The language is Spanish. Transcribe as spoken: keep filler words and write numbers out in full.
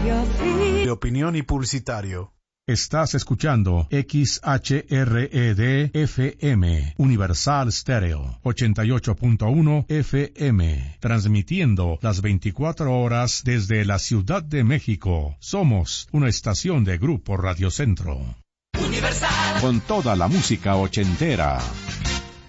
De opinión y publicitario. Estás escuchando X H R E D F M, Universal Stereo, ochenta y ocho punto uno F M, transmitiendo las veinticuatro horas desde la Ciudad de México. Somos una estación de Grupo Radio Centro. Universal. Con toda la música ochentera.